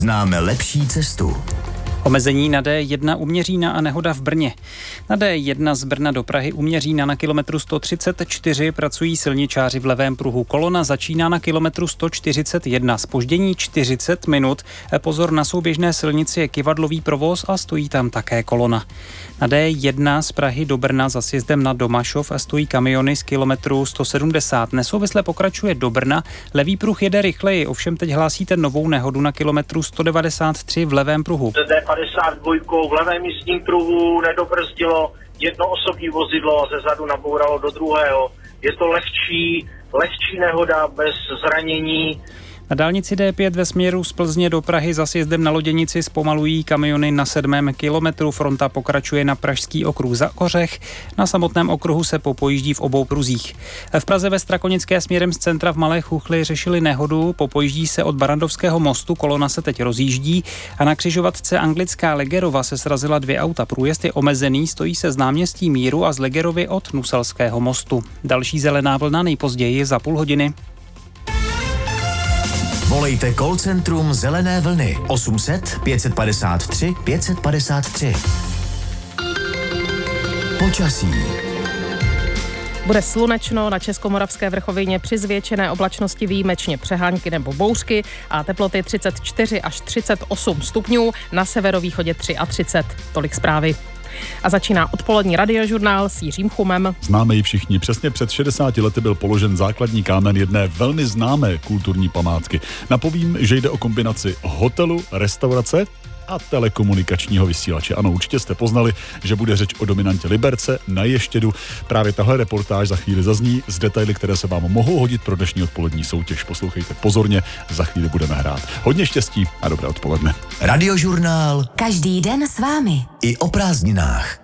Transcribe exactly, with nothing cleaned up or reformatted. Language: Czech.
Známe lepší cestu. Omezení na D jedna u Měřína a nehoda v Brně. Na D jedna z Brna do Prahy u Měřína na kilometru sto třicet čtyři pracují silničáři v levém pruhu. Kolona začíná na kilometru sto čtyřicet jedna. Zpoždění čtyřicet minut. Pozor, na souběžné silnici je kyvadlový provoz a stojí tam také kolona. Na D jedna z Prahy do Brna za sjezdem na Domašov stojí kamiony z kilometru sto sedmdesát. Nesouvisle pokračuje do Brna. Levý pruh jede rychleji, ovšem teď hlásíte novou nehodu na kilometru sto devadesát tři v levém pruhu. D padesát dva v levém jízdním pruhu nedobrzdilo jedno osobní vozidlo a zezadu nabouralo do druhého. Je to lehčí, lehčí nehoda bez zranění. Na dálnici D pět ve směru z Plzně do Prahy za sjezdem na Loděnici zpomalují kamiony na sedmém kilometru. Fronta pokračuje na Pražský okruh za Kořech. Na samotném okruhu se popojíždí v obou pruzích. V Praze ve Strakonické směrem z centra v Malé Chuchli řešili nehodu. Popojíždí se od Barandovského mostu, kolona se teď rozjíždí a na křižovatce Anglická Legerova se srazila dvě auta. Průjezd je omezený, stojí se z náměstí Míru a z Legerovy od Nuselského mostu. Další zelená vlna nejpozději za půl hodiny. Volejte call centrum Zelené vlny osm set pět padesát tři pět padesát tři. Počasí. Bude slunečno, na Českomoravské vrchovině při zvětšené oblačnosti výjimečně přehánky nebo bouřky a teploty třicet čtyři až třicet osm stupňů, na severovýchodě třicet tři. Tolik zprávy. A začíná odpolední radiožurnál s Jiřím Chumem. Známe ji všichni. Přesně před šedesáti lety byl položen základní kámen jedné velmi známé kulturní památky. Napovím, že jde o kombinaci hotelu, restaurace a telekomunikačního vysílače. Ano, určitě jste poznali, že bude řeč o dominantě Liberce na Ještědu. Právě tahle reportáž za chvíli zazní z detaily, které se vám mohou hodit pro dnešní odpolední soutěž. Poslouchejte pozorně, za chvíli budeme hrát. Hodně štěstí a dobré odpoledne. Radiožurnál každý den s vámi. i o prázdninách.